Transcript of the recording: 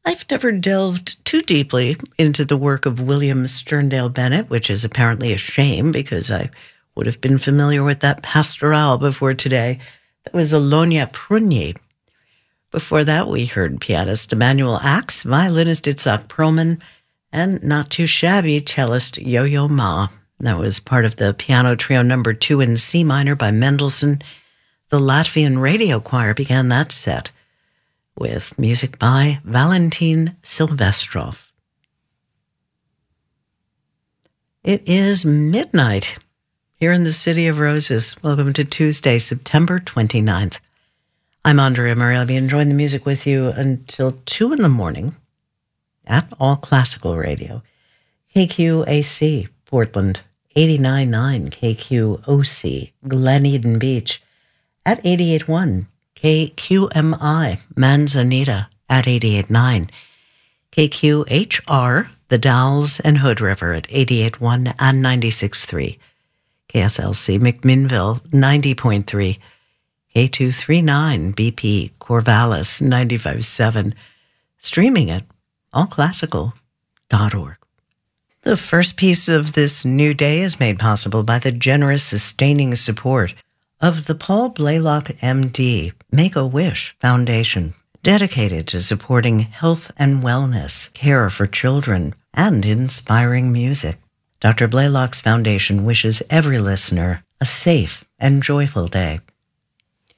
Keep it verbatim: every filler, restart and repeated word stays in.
I've never delved too deeply into the work of William Sterndale Bennett, which is apparently a shame because I would have been familiar with that pastorale before today. That was Alonia Prunyi. Before that, we heard pianist Emanuel Ax, violinist Itzhak Perlman, and not too shabby cellist Yo-Yo Ma. That was part of the piano trio number two in C minor by Mendelssohn. The Latvian Radio Choir began that set with music by Valentin Silvestrov. It is midnight here in the City of Roses. Welcome to Tuesday, September twenty-ninth. I'm Andrea Murray. I'll be enjoying the music with you until two in the morning at All Classical Radio. K Q A C, Portland, eighty-nine point nine, K Q O C, Glen Eden Beach, at eighty-eight point one, K Q M I, Manzanita, at eighty-eight point nine, K Q H R, The Dalles and Hood River, at eighty-eight point one and ninety-six point three, K S L C McMinnville, ninety point three, K two thirty-nine B P Corvallis, ninety-five point seven, streaming at all classical dot org. The first piece of this new day is made possible by the generous sustaining support of the Paul Blaylock, M D, Make-A-Wish Foundation, dedicated to supporting health and wellness, care for children, and inspiring music. Doctor Blaylock's foundation wishes every listener a safe and joyful day.